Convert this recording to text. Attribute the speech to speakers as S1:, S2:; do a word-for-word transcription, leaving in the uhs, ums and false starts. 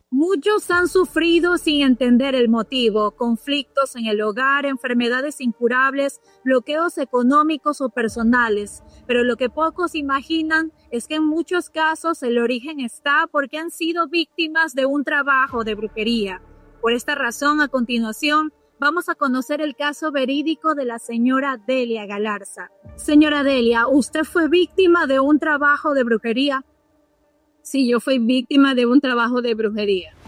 S1: Muchos han sufrido sin entender el motivo, conflictos en el hogar, enfermedades incurables, bloqueos económicos o personales, pero lo que pocos imaginan es que en muchos casos el origen está porque han sido víctimas de un trabajo de brujería. Por esta razón, a continuación, vamos a conocer el caso verídico de la señora Delia Galarza. Señora Delia, ¿usted fue víctima de un trabajo de brujería?
S2: Sí, yo fui víctima de un trabajo de brujería.